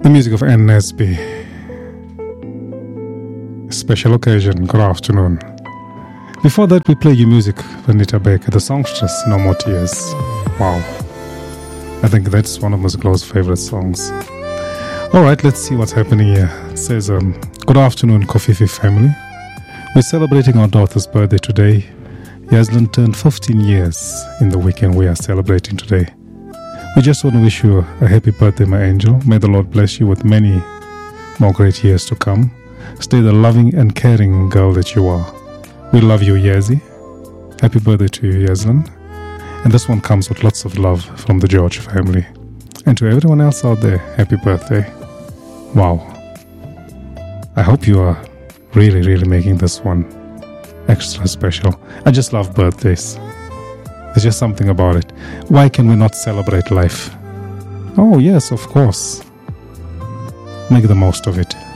The music of NSB. Special occasion, good afternoon. Before that, we play you music, Vanita Baker, the songstress, No More Tears. Wow. I think that's one of Ms. Glow's favorite songs. Alright, let's see what's happening here. It says, good afternoon, Kofifi family. We're celebrating our daughter's birthday today. Yazlin turned 15 years in the weekend we are celebrating today. We just want to wish you a happy birthday, my angel. May the Lord bless you with many more great years to come. Stay the loving and caring girl that you are. We love you, Yazi. Happy birthday to you, Yazlin. And this one comes with lots of love from the George family. And to everyone else out there, happy birthday. Wow. I hope you are really, really making this one extra special. I just love birthdays. There's just something about it. Why can we not celebrate life? Oh, yes, of course. Make the most of it.